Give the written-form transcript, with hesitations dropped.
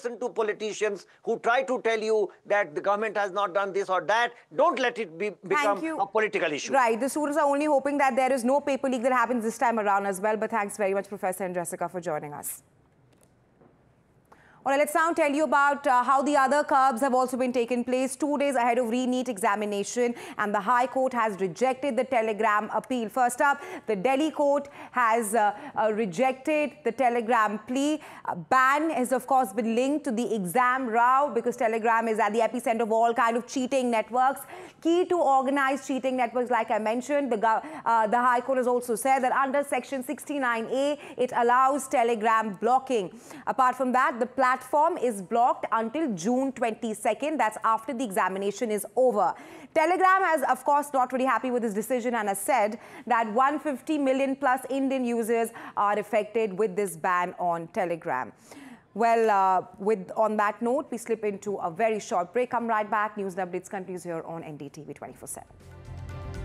listen to politicians who try to tell you that the government has not done this or that. Don't let it become a political issue. Right. The students are only hoping that there is no paper leak that happens this time around as well. But thanks very much, Professor and Jessica, for joining us. All right, let's now tell you about how the other curbs have also been taken place 2 days ahead of re-NEET examination, and the High Court has rejected the Telegram appeal. First up, the Delhi court has rejected the Telegram plea. Ban has, of course, been linked to the exam row because Telegram is at the epicenter of all kind of cheating networks. Key to organized cheating networks, like I mentioned, the High Court has also said that under Section 69A, it allows Telegram blocking. Apart from that, the platform is blocked until June 22nd. That's after the examination is over. Telegram has, of course, not really happy with this decision and has said that 150 million plus Indian users are affected with this ban on Telegram. Well, on that note, we slip into a very short break. Come right back. News and updates continues here on NDTV 24/7.